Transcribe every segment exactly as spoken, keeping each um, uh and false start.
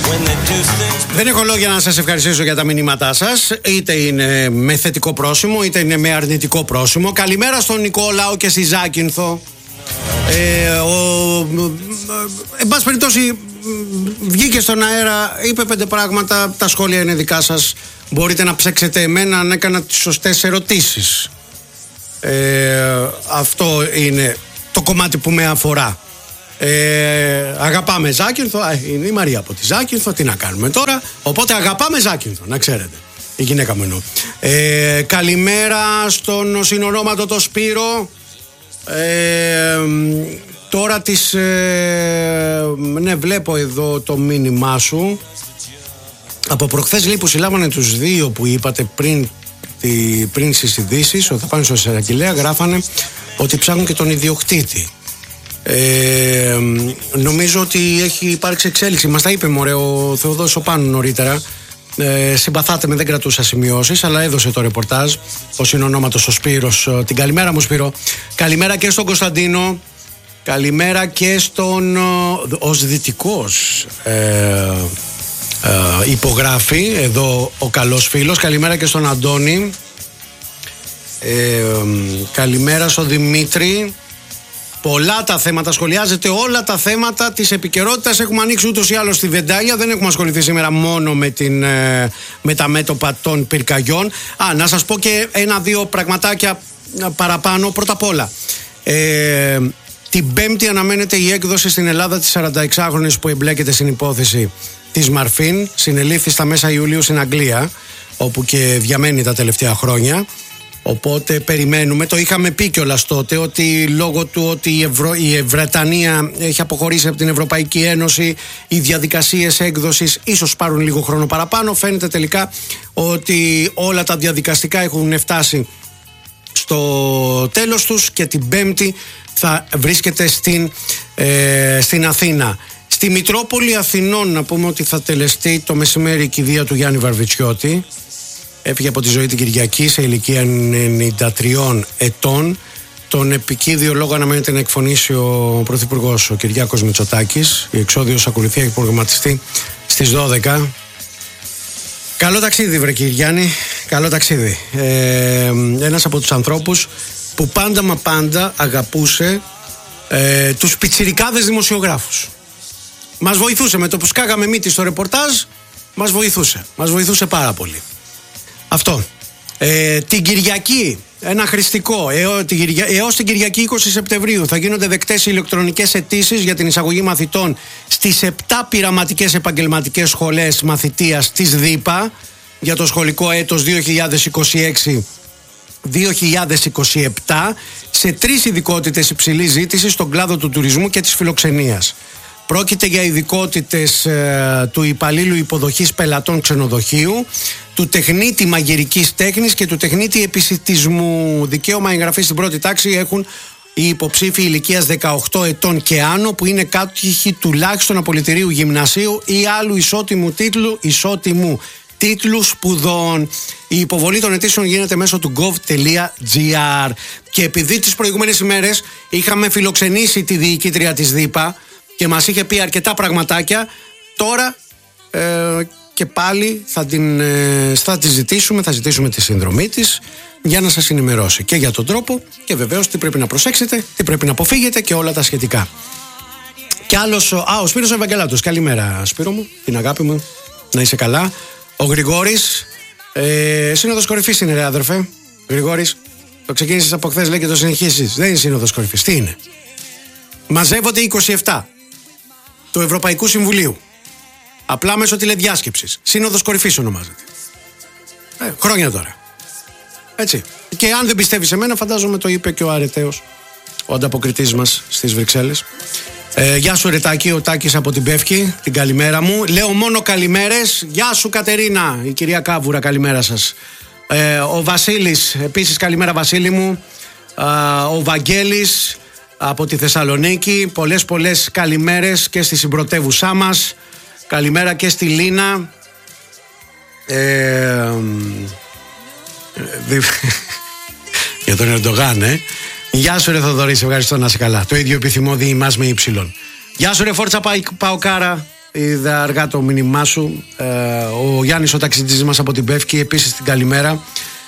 Δεν έχω λόγια να σας ευχαριστήσω για τα μηνύματά σας. Είτε είναι με θετικό πρόσημο, είτε είναι με αρνητικό πρόσημο. Καλημέρα στον Νικόλαο και στη Ζάκυνθο. Ε, ο, εν πάση περιπτώσει, βγήκε στον αέρα, είπε πέντε πράγματα. Τα σχόλια είναι δικά σας. Μπορείτε να ψέξετε εμένα αν έκανα τις σωστές ερωτήσεις. Ε, αυτό είναι το κομμάτι που με αφορά. Ε, αγαπάμε Ζάκυνθο. Είναι η Μαρία από τη Ζάκυνθο. Τι να κάνουμε τώρα. Οπότε αγαπάμε Ζάκυνθο, να ξέρετε. Η γυναίκα μου εννοώ. Ε, καλημέρα στον συνονόματο το Σπύρο. Ε, τώρα τις ε, ναι, βλέπω εδώ το μήνυμά σου. Από προχθές λέει που συλλάβανε τους δύο που είπατε πριν, τη, πριν στις ειδήσεις ότι θα πάνε στο Σερακυλέα, γράφανε ότι ψάχνουν και τον ιδιοκτήτη. Ε, νομίζω ότι έχει υπάρξει εξέλιξη. Μας τα είπε μωρέ ο Θεοδός ο Πάνου νωρίτερα. Ε, συμπαθάτε με, δεν κρατούσα σημειώσεις, αλλά έδωσε το ρεπορτάζ ο συνονόματος ο Σπύρος. Την καλημέρα μου Σπύρο. Καλημέρα και στον Κωνσταντίνο. Καλημέρα και στον ως δυτικός ε, ε, υπογράφει εδώ ο καλός φίλος. Καλημέρα και στον Αντώνη. ε, Καλημέρα στον Δημήτρη. Πολλά τα θέματα, σχολιάζετε όλα τα θέματα της επικαιρότητας. Έχουμε ανοίξει ούτως ή άλλως στη βεντάλια. Δεν έχουμε ασχοληθεί σήμερα μόνο με, την, με τα μέτωπα των πυρκαγιών. Α, να σας πω και ένα-δύο πραγματάκια παραπάνω. Πρώτα απ' όλα, ε, την Πέμπτη αναμένεται η έκδοση στην Ελλάδα της σαρανταεξάχρονης που εμπλέκεται στην υπόθεση της Μαρφίν. Συνελήφθη στα μέσα Ιουλίου στην Αγγλία, όπου και διαμένει τα τελευταία χρόνια. Οπότε περιμένουμε, το είχαμε πει κιόλας τότε, ότι λόγω του ότι η, Ευρω... η Βρετανία έχει αποχωρήσει από την Ευρωπαϊκή Ένωση, οι διαδικασίες έκδοσης ίσως πάρουν λίγο χρόνο παραπάνω. Φαίνεται τελικά ότι όλα τα διαδικαστικά έχουν φτάσει στο τέλος τους και την Πέμπτη θα βρίσκεται στην, ε, στην Αθήνα. Στη Μητρόπολη Αθηνών να πούμε ότι θα τελεστεί το μεσημέρι η κηδεία του Γιάννη Βαρβιτσιώτη. Έφυγε από τη ζωή την Κυριακή σε ηλικία ενενήντα τριών ετών. Τον επικίδιο λόγο αναμένεται να εκφωνήσει ο Πρωθυπουργός ο Κυριάκος Μητσοτάκης. Η εξόδιος ακολουθεί, έχει προγραμματιστεί στις δώδεκα. Καλό ταξίδι βρε κύριε Γιάννη, καλό ταξίδι. Ε, ένας από τους ανθρώπους που πάντα μα πάντα αγαπούσε ε, τους πιτσιρικάδες δημοσιογράφους. Μας βοηθούσε με το που σκάγαμε μύτη στο ρεπορτάζ, μας βοηθούσε, μας βοηθούσε πάρα πολύ. Αυτό. Ε, την Κυριακή, ένα χρηστικό, έω, την Κυρια... έως την Κυριακή είκοσι Σεπτεμβρίου θα γίνονται δεκτές οι ηλεκτρονικές αιτήσεις για την εισαγωγή μαθητών στις επτά πειραματικές επαγγελματικές σχολές μαθητείας της ΔΥΠΑ για το σχολικό έτος δύο χιλιάδες είκοσι έξι δύο χιλιάδες είκοσι επτά σε τρεις ειδικότητες υψηλής ζήτησης στον κλάδο του τουρισμού και της φιλοξενίας. Πρόκειται για ειδικότητες ε, του υπαλλήλου υποδοχής πελατών ξενοδοχείου, του τεχνίτη μαγειρικής τέχνης και του τεχνίτη επισιτισμού. Δικαίωμα εγγραφής στην πρώτη τάξη έχουν οι υποψήφοι ηλικίας δεκαοκτώ ετών και άνω που είναι κάτοχοι τουλάχιστον απολυτηρίου γυμνασίου ή άλλου ισότιμου τίτλου, ισότιμου τίτλου σπουδών. Η υποβολή των αιτήσεων γίνεται μέσω του gov.gr. Και επειδή τις προηγούμενες ημέρες είχαμε φιλοξενήσει τη διοικήτρια της ΔΥΠΑ και μας είχε πει αρκετά πραγματάκια, τώρα ε, και πάλι θα την, ε, θα τη ζητήσουμε, θα ζητήσουμε τη συνδρομή της για να σας ενημερώσει και για τον τρόπο και βεβαίως τι πρέπει να προσέξετε, τι πρέπει να αποφύγετε και όλα τα σχετικά. Και άλλος, α, ο Σπύρος Ευαγγελάτος, καλημέρα Σπύρο μου, την αγάπη μου, να είσαι καλά. Ο Γρηγόρης, ε, σύνοδος κορυφής είναι ρε αδερφέ, Γρηγόρης, το ξεκίνησες από χθες λέει και το συνεχίσεις, δεν είναι σύνοδος κορυφής, τι είναι? Μαζεύονται είκοσι επτά του Ευρωπαϊκού Συμβουλίου. Απλά μέσω τηλεδιάσκεψης. Σύνοδος κορυφής ονομάζεται. Ε, χρόνια τώρα. Έτσι. Και αν δεν πιστεύεις εμένα, φαντάζομαι το είπε και ο αρεταίος, ο ανταποκριτής μας στις Βρυξέλλες. Ε, γεια σου Ρετάκη, ο Τάκης από την Πεύκη. Την καλημέρα μου. Λέω μόνο καλημέρες. Γεια σου Κατερίνα, η κυρία Κάβουρα, καλημέρα σας. Ε, ο Βασίλης, επίσης καλημέρα Βασίλη μου. Ε, ο Βαγγέλης από τη Θεσσαλονίκη. Πολλές πολλές καλημέρες και στη συμπρωτεύουσά μας. Καλημέρα και στη Λίνα. Ε, για τον Ερντογάν, ε. Γεια σου ρε Θοδωρή, σε ευχαριστώ, να είσαι καλά. Το ίδιο επιθυμώ δι' μας με ύψιλον. Γεια σου ρε Φόρτσα Παοκάρα. είδα αργά το μήνυμά σου. ε, Ο Γιάννης ο ταξιτζής μας από την Πεύκη, επίσης την καλημέρα.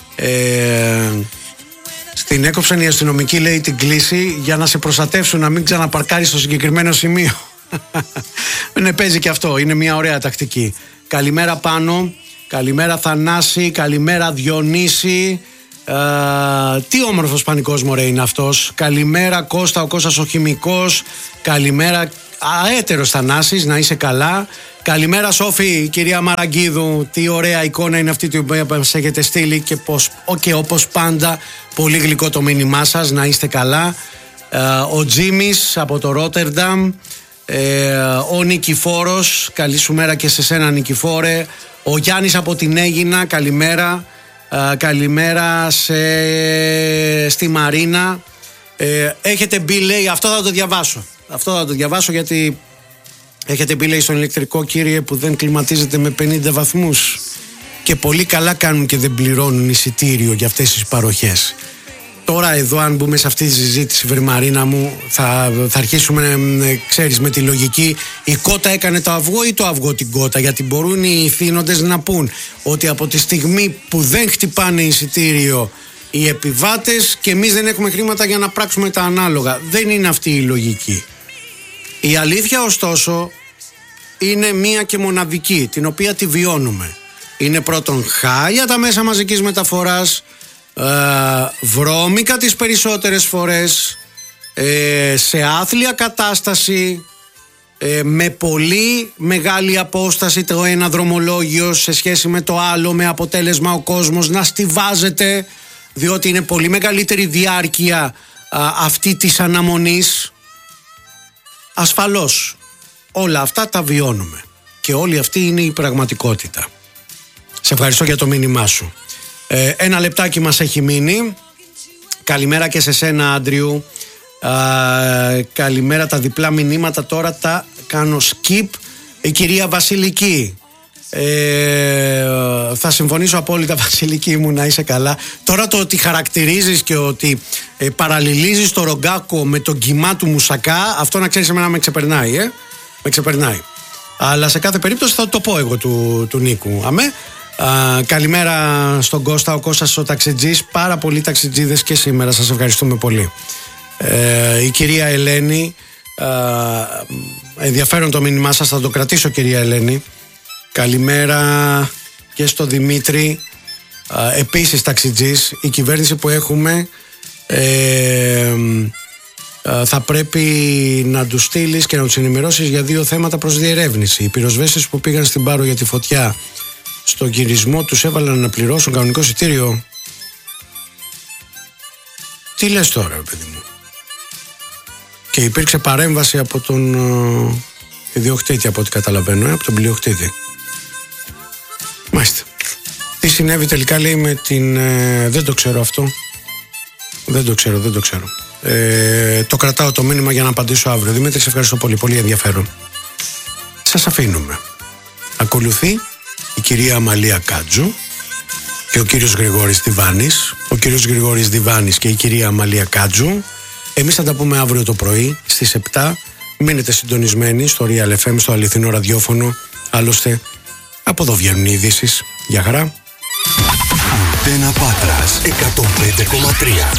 ε, Στην έκοψαν οι αστυνομικοί, λέει, την κλίση για να σε προστατεύσουν να μην ξαναπαρκάρεις στο συγκεκριμένο σημείο. Ναι, παίζει και αυτό, είναι μια ωραία τακτική. Καλημέρα Πάνο, καλημέρα Θανάση, καλημέρα Διονύση. ε, Τι όμορφος πανικός μωρέ είναι αυτός. Καλημέρα Κώστα, ο Κώστας ο χημικός. Καλημέρα αέτερος Θανάσης, να είσαι καλά. Καλημέρα Σόφη, κυρία Μαραγκίδου. Τι ωραία εικόνα είναι αυτή που μας έχετε στείλει και, πως, και όπως πάντα πολύ γλυκό το μήνυμά σας. Να είστε καλά. ε, Ο Τζίμις από το Ρότερνταμ. ε, Ο Νικηφόρος, καλή σου μέρα και σε σένα Νικηφόρε. Ο Γιάννης από την Αίγινα, καλημέρα. ε, Καλημέρα σε, στη Μαρίνα. ε, Έχετε μπει, λέει, αυτό θα το διαβάσω. Αυτό θα το διαβάσω γιατί έχετε μπει, λέει, στον ηλεκτρικό, κύριε, που δεν κλιματίζεται με πενήντα βαθμούς. Και πολύ καλά κάνουν και δεν πληρώνουν εισιτήριο για αυτές τις παροχές. Τώρα εδώ, αν μπούμε σε αυτή τη συζήτηση, Βερμαρίνα μου, θα, θα αρχίσουμε, ξέρεις, με τη λογική η κότα έκανε το αυγό ή το αυγό την κότα. Γιατί μπορούν οι θύνοντες να πούν ότι από τη στιγμή που δεν χτυπάνε εισιτήριο οι επιβάτες και εμείς δεν έχουμε χρήματα για να πράξουμε τα ανάλογα. Δεν είναι αυτή η λογική. Η αλήθεια ωστόσο είναι μία και μοναδική, την οποία τη βιώνουμε. Είναι πρώτον χάλια τα μέσα μαζικής μεταφοράς, ε, βρώμικα τις περισσότερες φορές, ε, σε άθλια κατάσταση, ε, με πολύ μεγάλη απόσταση το ένα δρομολόγιο σε σχέση με το άλλο, με αποτέλεσμα ο κόσμος να στιβάζεται, διότι είναι πολύ μεγαλύτερη διάρκεια α, αυτή της αναμονής. Ασφαλώς όλα αυτά τα βιώνουμε και όλη αυτή είναι η πραγματικότητα. Σε ευχαριστώ για το μήνυμά σου. ε, Ένα λεπτάκι μας έχει μείνει. Καλημέρα και σε σένα Άντριου. Α, καλημέρα, τα διπλά μηνύματα τώρα τα κάνω skip. Η κυρία Βασιλική, ε, θα συμφωνήσω απόλυτα Βασιλική μου, να είσαι καλά. Τώρα το ότι χαρακτηρίζεις και ότι ε, παραλληλίζεις το Ρογκάκο με τον κοιμά του Μουσακά, αυτό να ξέρεις εμένα με ξεπερνάει, ε? Με ξεπερνάει. Αλλά σε κάθε περίπτωση θα το πω εγώ του, του Νίκου. Αμέ. Α, καλημέρα στον Κώστα, ο Κώστας ο ταξιτζής. Πάρα πολλοί ταξιτζίδες και σήμερα, σας ευχαριστούμε πολύ. ε, Η κυρία Ελένη, α, ενδιαφέρον το μήνυμά σας, θα το κρατήσω κυρία Ελένη. Καλημέρα και στο Δημήτρη, α, επίσης ταξιτζής. Η κυβέρνηση που έχουμε ε, α, θα πρέπει να τους στείλεις και να τους ενημερώσεις για δύο θέματα προς διερεύνηση. Οι πυροσβέστες που πήγαν στην Πάρο για τη φωτιά, στον κυρισμό τους έβαλαν να πληρώσουν κανονικό εισιτήριο. Τι λες τώρα, παιδί μου? Και υπήρξε παρέμβαση από τον uh, ιδιοκτήτη, από ό,τι καταλαβαίνω, ε, από τον πλειοκτήτη. Μάλιστα. Τι συνέβη τελικά, λέει, με την... Ε, δεν το ξέρω αυτό. Δεν το ξέρω, δεν το ξέρω. Ε, το κρατάω το μήνυμα για να απαντήσω αύριο. Δημήτρη, σε ευχαριστώ πολύ, πολύ ενδιαφέρον. Σας αφήνουμε. Ακολουθεί η κυρία Αμαλία Κάτζου και ο κύριος Γρηγόρης Διβάνης. Ο κύριος Γρηγόρης Διβάνης και η κυρία Αμαλία Κάτζου. Εμείς θα τα πούμε αύριο το πρωί στις επτά. Μείνετε συντονισμένοι στο Real εφ εμ, στο αληθινό ραδιόφωνο. Άλλωστε, από εδώ βγαίνουν οι ειδήσεις. Γεια χαρά. Αντένα Πάτρας εκατόν πέντε κόμμα τρία.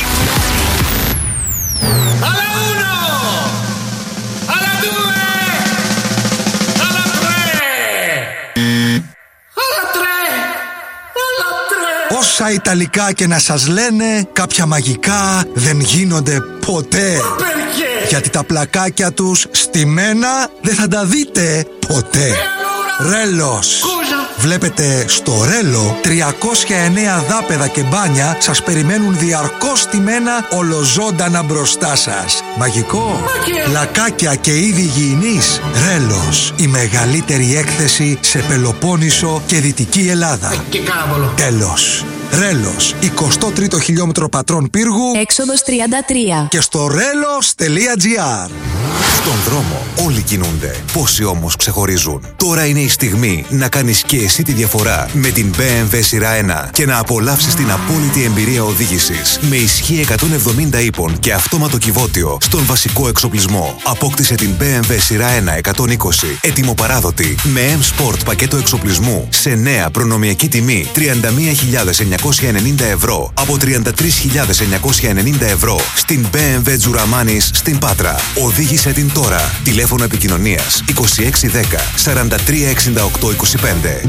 Όσα Ιταλικά και να σας λένε, κάποια μαγικά δεν γίνονται ποτέ. Γιατί τα πλακάκια τους στημένα δεν θα τα δείτε ποτέ. Ρέλος. Βλέπετε, στο Ρέλο τριακόσια εννέα δάπεδα και μπάνια σας περιμένουν διαρκώς στημένα ολοζώντανα μπροστά σας. Μαγικό. Πλακάκια και είδη υγιεινής. Ρέλος. Η μεγαλύτερη έκθεση σε Πελοπόννησο και Δυτική Ελλάδα. Τέλος. Ρέλος, εικοστό τρίτο χιλιόμετρο Πατρών Πύργου, έξοδος τριάντα τρία. Και στο ρέλος τελεία τζι άρ. Στον δρόμο όλοι κινούνται. Πόσοι όμως ξεχωρίζουν. Τώρα είναι η στιγμή να κάνεις και εσύ τη διαφορά με την μπι εμ ντάμπλιου σειρά ένα και να απολαύσεις την απόλυτη εμπειρία οδήγησης. Με ισχύ εκατόν εβδομήντα ύπων και αυτόματο κυβότιο στον βασικό εξοπλισμό. Απόκτησε την μπι εμ ντάμπλιου σειρά ένα εκατόν είκοσι έτοιμοπαράδοτη με M Sport πακέτο εξοπλισμού σε νέα προνομιακή τιμή τριάντα μία χιλιάδες εννιακόσια ενενήντα ευρώ από τριάντα τρεις χιλιάδες εννιακόσια ενενήντα ευρώ στην μπι εμ ντάμπλιου Τζουραμάνης στην Πάτρα. Οδήγησε την τώρα. Τηλέφωνο επικοινωνίας είκοσι έξι δέκα σαράντα τρία εξήντα οκτώ είκοσι πέντε.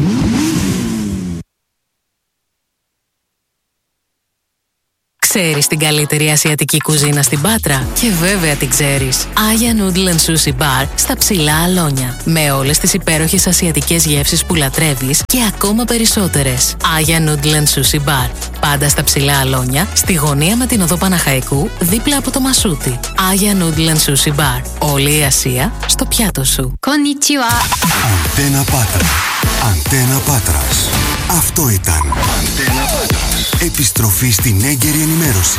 Ξέρεις την καλύτερη ασιατική κουζίνα στην Πάτρα? Και βέβαια την ξέρεις. Aya Noodle and Sushi Bar στα Ψηλά Αλόνια. Με όλες τις υπέροχες ασιατικές γεύσεις που λατρεύεις και ακόμα περισσότερες. Aya Noodle and Sushi Bar. Πάντα στα Ψηλά Αλόνια, στη γωνία με την οδό Παναχαϊκού, δίπλα από το Μασούτι. Aya Noodle and Sushi Bar. Όλη η Ασία στο πιάτο σου. Konnichiwa. Αντένα Πάτρα. Αντένα Πάτρας. Αυτό ήταν. Αντένα Πάτρας. Επιστροφή στην έγκαιρη ενημέρωση.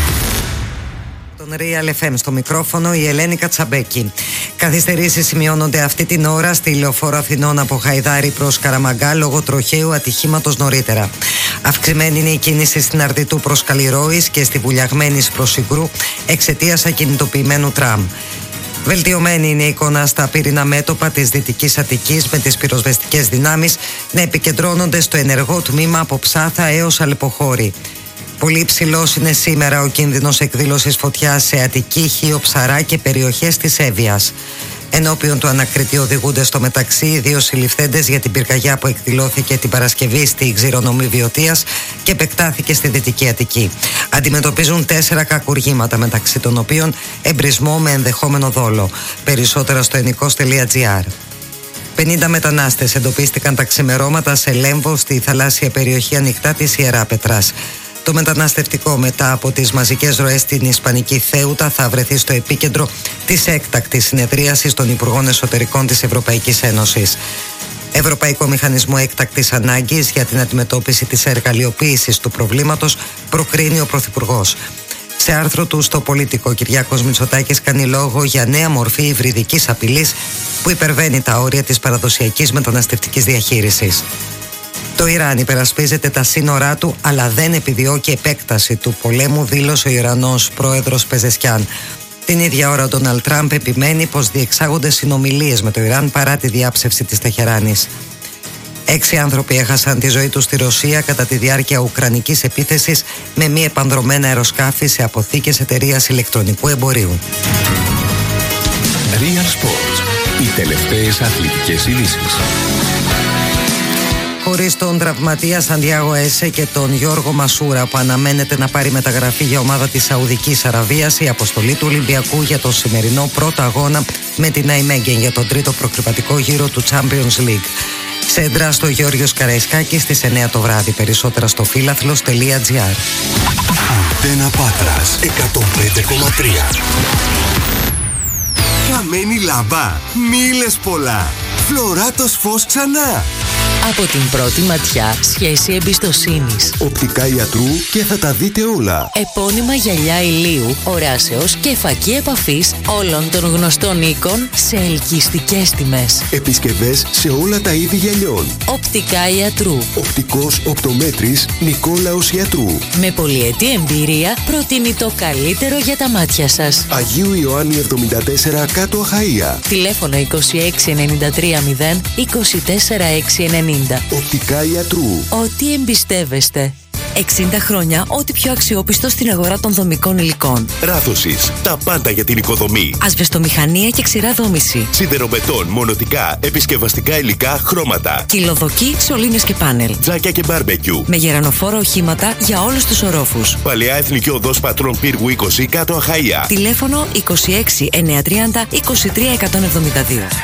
Τον Real εφ εμ στο μικρόφωνο η Ελένη Κατσαμπέκη. Καθυστερήσεις σημειώνονται αυτή την ώρα στη λεωφόρο Αθηνών από Χαϊδάρη προς Καραμαγκά λόγω τροχαίου ατυχήματος νωρίτερα. Αυξημένη είναι η κίνηση στην Αρδιτού προς Καλλιρόης και στη Βουλιαγμένης προς Συγκρού εξαιτίας ακινητοποιημένου τραμ. Βελτιωμένη είναι η εικόνα στα πύρινα μέτωπα της Δυτικής Αττικής με τις πυροσβεστικές δυνάμεις να επικεντρώνονται στο ενεργό τμήμα από Ψάθα έως Αλεποχώρη. Πολύ ψηλός είναι σήμερα ο κίνδυνος εκδήλωσης φωτιάς σε Αττική, Χίο, Ψαρά και περιοχές της Εύβοιας. Ενώπιον του ανακριτή οδηγούνται στο μεταξύ δύο συλληφθέντες για την πυρκαγιά που εκδηλώθηκε την Παρασκευή στη Ξηρονομή Βιωτίας και επεκτάθηκε στη Δυτική Αττική. Αντιμετωπίζουν τέσσερα κακουργήματα, μεταξύ των οποίων εμπρισμό με ενδεχόμενο δόλο. Περισσότερα στο ενικός τελεία τζι άρ. πενήντα μετανάστες εντοπίστηκαν τα ξημερώματα σε Λέμβο στη θαλάσσια περιοχή ανοιχτά της Ιεράπετρας. Το μεταναστευτικό μετά από τις μαζικές ροές στην Ισπανική Θέουτα θα βρεθεί στο επίκεντρο της έκτακτης συνεδρίασης των Υπουργών Εσωτερικών της Ευρωπαϊκής Ένωσης. Ευρωπαϊκό Μηχανισμό Έκτακτης Ανάγκης για την αντιμετώπιση της εργαλειοποίησης του προβλήματος προκρίνει ο Πρωθυπουργός. Σε άρθρο του στο Πολίτικο, ο Κυριάκος Μητσοτάκης κάνει λόγο για νέα μορφή υβριδικής απειλής που υπερβαίνει τα όρια της παραδοσιακής μεταναστευτικής διαχείρισης. Το Ιράν υπερασπίζεται τα σύνορά του, αλλά δεν επιδιώκει επέκταση του πολέμου, δήλωσε ο Ιρανός πρόεδρος Πεζεσκιάν. Την ίδια ώρα ο Ντόναλντ Τραμπ επιμένει πως διεξάγονται συνομιλίες με το Ιράν παρά τη διάψευση της Τεχεράνης. Έξι άνθρωποι έχασαν τη ζωή τους στη Ρωσία κατά τη διάρκεια ουκρανικής επίθεσης με μη επανδρομένα αεροσκάφη σε αποθήκες εταιρείας ηλεκτρονικού εμπορίου. Real Sports. Οι τελευταίες αθλητικές ειδήσεις. Χωρίς τον τραυματία Σαντιάγο Έσε και τον Γιώργο Μασούρα που αναμένεται να πάρει μεταγραφή για ομάδα της Σαουδικής Αραβίας, η αποστολή του Ολυμπιακού για τον σημερινό πρώτο αγώνα με την Ναϊμέγγεν για τον τρίτο προκριματικό γύρο του Champions League. Σέντρα στο Γεώργιος Καραϊσκάκης στις εννιά το βράδυ. Περισσότερα στο φίλαθλος τελεία τζι άρ. Αντένα Πάτρας εκατόν πέντε κόμμα τρία. Καμένη λάμπα, μίλες πολλά. Φλωράτος φως ξανά. Από την πρώτη ματιά, σχέση εμπιστοσύνης. Οπτικά ιατρού και θα τα δείτε όλα. Επώνυμα γυαλιά ηλίου, οράσεως και φακή επαφής όλων των γνωστών οίκων σε ελκυστικές τιμές. Επισκευές σε όλα τα είδη γυαλιών. Οπτικά ιατρού. Οπτικός οπτομέτρης Νικόλαος Ιατρού. Με πολυετή εμπειρία προτείνει το καλύτερο για τα μάτια σας. Αγίου Ιωάννη εβδομήντα τέσσερα κάτω Αχαΐα. Τηλέφωνο είκοσι έξι ενενήντα τρία μηδέν είκοσι τέσσερα έξι ενενήντα. Οπτικά Ιατρού. Ό,τι εμπιστεύεστε. εξήντα χρόνια, ό,τι πιο αξιόπιστο στην αγορά των δομικών υλικών. Ράθωσης. Τα πάντα για την οικοδομή. Ασβεστομηχανία και ξηρά δόμηση. Σιδερομετών, μονοτικά, επισκευαστικά υλικά, χρώματα. Κυλοδοκή, σωλήνες και πάνελ. Τζάκια και μπάρμπεκιου. Με γερανοφόρα οχήματα για όλους τους ορόφους. Παλαιά Εθνική Οδός Πατρών Πύργου είκοσι κάτω Αχαΐα. Τηλέφωνο είκοσι έξι εννιακόσια τριάντα είκοσι τρία εκατόν εβδομήντα δύο.